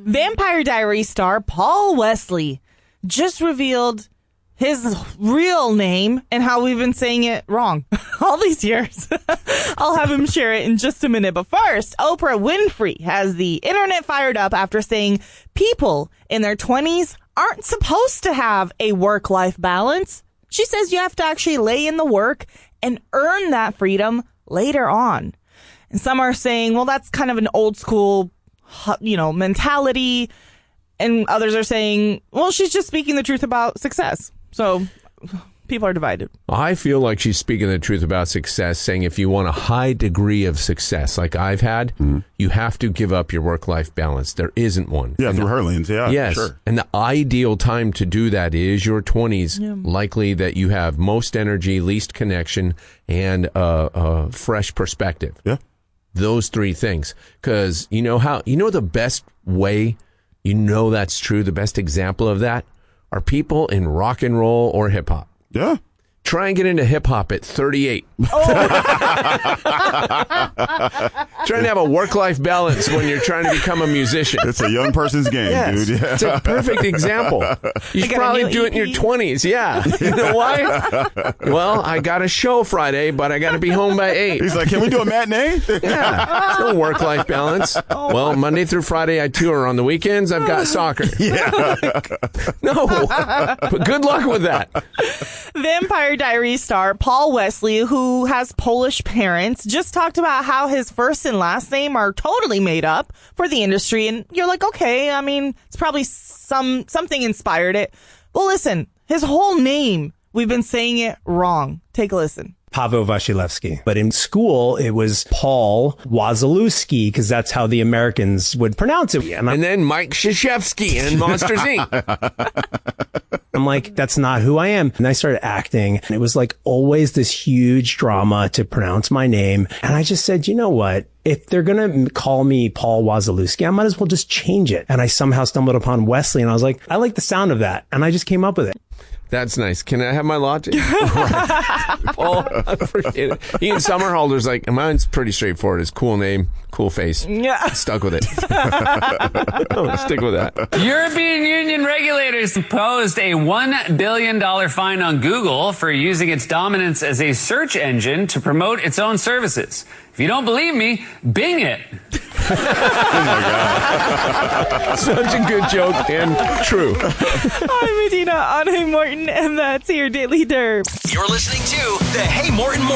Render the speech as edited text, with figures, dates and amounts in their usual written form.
Vampire Diaries star Paul Wesley just revealed his real name and how we've been saying it wrong all these years. I'll have him share it in just a minute. But first, Oprah Winfrey has the internet fired up after saying people in their 20s aren't supposed to have a work-life balance. She says you have to actually lay in the work and earn that freedom later on. And some are saying, well, that's kind of an old school, mentality. And others are saying, well, she's just speaking the truth about success. So people are divided. I feel like she's speaking the truth about success, saying if you want a high degree of success like I've had, you have to give up your work-life balance. There isn't one. Yeah, through her lens. Yeah, yes. Sure. And the ideal time to do that is your 20s, likely that you have most energy, least connection, and a fresh perspective. Yeah. Those three things. Because the best way, that's true, the best example of that are people in rock and roll or hip hop. Yeah. Try and get into hip hop at 38. Trying to have a work-life balance when you're trying to become a musician. It's a young person's game, dude. Yeah. It's a perfect example. You should probably do it in your 20s. Yeah. You know why? Well, I got a show Friday, but I got to be home by 8. He's like, can we do a matinee? Yeah. No work-life balance. Well, Monday through Friday, I tour. On the weekends, I've got soccer. Yeah. No. But good luck with that. Vampire Diaries star Paul Wesley, who has Polish parents, just talked about how his first and last name are totally made up for the industry. And you're like, okay, I mean, it's probably something inspired it. Well, listen, his whole name, we've been saying it wrong. Take a listen. Paweł Wasilewski. But in school, it was Paul Wasilewski, because that's how the Americans would pronounce it. And then Mike Krzyzewski in Monsters, Inc. I'm like, that's not who I am. And I started acting, and it was like always this huge drama to pronounce my name. And I just said, you know what? If they're going to call me Paul Wasilewski, I might as well just change it. And I somehow stumbled upon Wesley, and I was like, I like the sound of that. And I just came up with it. That's nice. Can I have my latte? Paul, I appreciate it. Ian Somerhalder's like, mine's pretty straightforward. His cool name, cool face. Yeah. Stuck with it. I'm gonna stick with that. European Union regulators imposed a $1 billion fine on Google for using its dominance as a search engine to promote its own services. If you don't believe me, Bing it. Oh, my God. Such a good joke and true. I'm Medina on Hey Morton, and that's your Daily Derb. You're listening to the Hey Morton